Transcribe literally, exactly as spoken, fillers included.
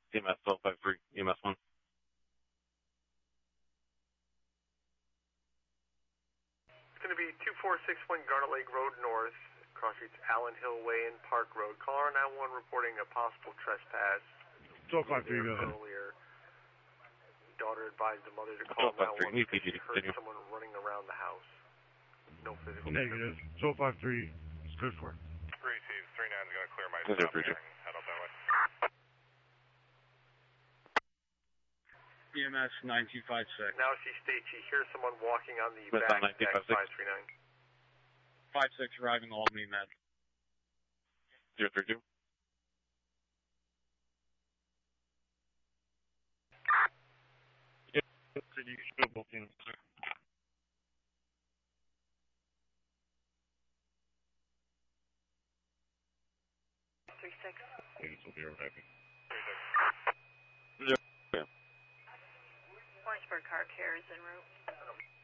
C M S twelve five three, E M S one. It's going to be two four six one Garnet Lake Road North, cross streets Allen Hill Way and Park Road. Caller nine one reporting a possible trespass. twelve five three, go ahead. Earlier, daughter advised the mother to call nine one one because she heard someone running around the house. No physical. Negative. twelve five three, it's good for it. Receive, three nine is going to clear my stop here and head up that way. E M S nine two five six. Now she states she hears someone walking on the back deck five three nine. five six arriving Albany Med. zero three two. Yep, could you still booking, sir? Three six. This will be arriving. Yeah. Orangeburg car care is en route.